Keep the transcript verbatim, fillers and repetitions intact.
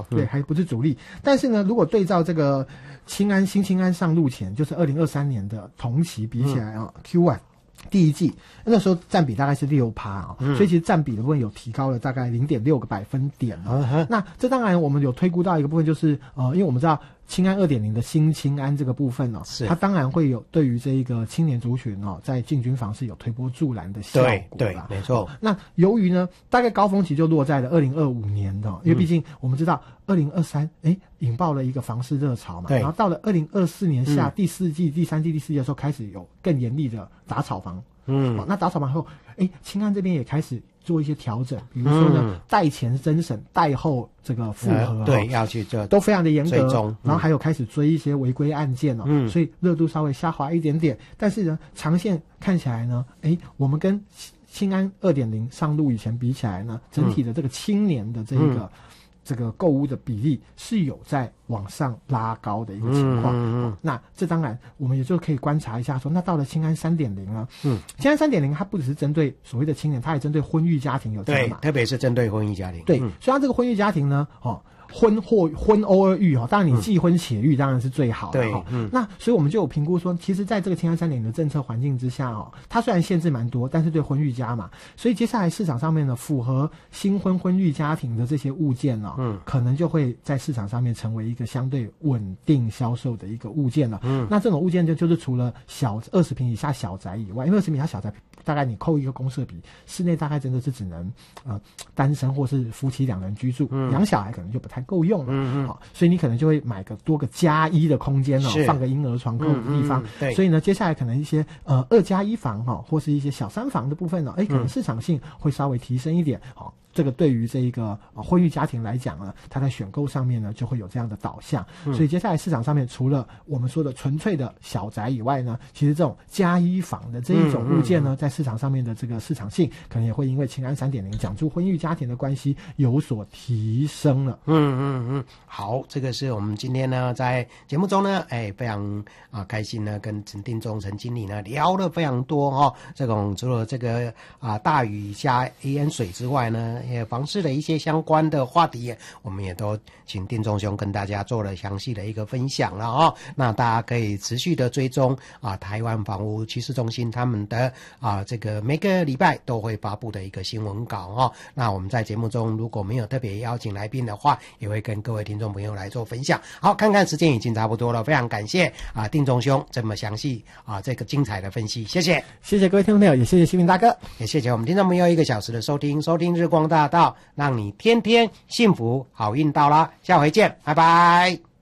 嗯、对，还不是主力。但是呢，如果对照这个青安新青安上路前，就是二零二三年的同期比起来啊、嗯、，Q 一。第一季那时候占比大概是六趴啊，所以其实占比的部分有提高了大概零点六个百分点哦、嗯。那这当然我们有推估到一个部分，就是呃，因为我们知道青安 二点零 的新青安这个部分哦，是它当然会有对于这一个青年族群哦，在进军房是有推波助澜的效果。 对对，没错、哦。 那由于呢，大概高峰期就落在了二零二五年的、哦，因为毕竟我们知道二零二三哎引爆了一个房市热潮嘛，然后到了二零二四年下、嗯、第四季、第三季、第四季的时候开始有更严厉的打炒房。嗯、哦，那打扫完后，哎，青安这边也开始做一些调整，比如说呢，贷、嗯、前增审、贷后这个复核、呃， 对，要去做，都非常的严格。 嗯、 然后还有开始追一些违规案件哦，嗯，所以热度稍微下滑一点点。但是呢，长线看起来呢，哎，我们跟青安 二点零 上路以前比起来呢，整体的这个青年的这一个。嗯这个购屋的比例是有在往上拉高的一个情况、嗯嗯哦，那这当然我们也就可以观察一下说，那到了青安 三点零 呢？嗯，青安 三点零 它不只是针对所谓的青年，它也针对婚育家庭有加码， 对，特别是针对婚育家庭。 对，嗯、所以它这个婚育家庭呢，哦。婚或婚偶而育哈，当然你既婚且育当然是最好的哈、嗯。那所以我们就有评估说，其实在这个青安 三点零 的政策环境之下哦，它虽然限制蛮多，但是对婚育家嘛，所以接下来市场上面呢，符合新婚婚育家庭的这些物件呢、哦，嗯，可能就会在市场上面成为一个相对稳定销售的一个物件了。嗯，那这种物件就就是除了小二十平以下小宅以外，因为二十平以下小宅大概你扣一个公设比，室内大概真的是只能呃单身或是夫妻两人居住，嗯、养小孩可能就不太够用了。嗯嗯，好，所以你可能就会买个多个加一的空间哦，放个婴儿床够的地方。嗯嗯、对，所以呢，接下来可能一些呃二加一房哈、哦，或是一些小三房的部分呢，哎，可能市场性会稍微提升一点。好、哦，这个对于这一个、呃、婚育家庭来讲呢，它在选购上面呢就会有这样的导向。嗯、所以接下来市场上面除了我们说的纯粹的小宅以外呢，其实这种加一房的这一种物件呢，嗯嗯、在市场上面的这个市场性可能也会因为青安 三点零 讲述婚育家庭的关系有所提升了。 嗯嗯嗯，好，这个是我们今天呢在节目中呢，哎，非常啊开心呢，跟陈定中陈经理呢聊了非常多哈、哦。这种除了这个啊大雨加淹水之外呢，也房市的一些相关的话题，我们也都请定中兄跟大家做了详细的一个分享了哦。那大家可以持续的追踪啊台湾房屋趋势中心他们的啊这个每个礼拜都会发布的一个新闻稿哦。那我们在节目中如果没有特别邀请来宾的话，也会跟各位听众朋友来做分享。好，看看时间已经差不多了，非常感谢啊定中兄这么详细啊这个精彩的分析，谢谢， 谢谢各位听众朋友，也谢谢新民大哥， 也谢谢我们听众朋友一个小时的收听，收听日光大道，让你天天幸福好运到啦，下回见，拜拜。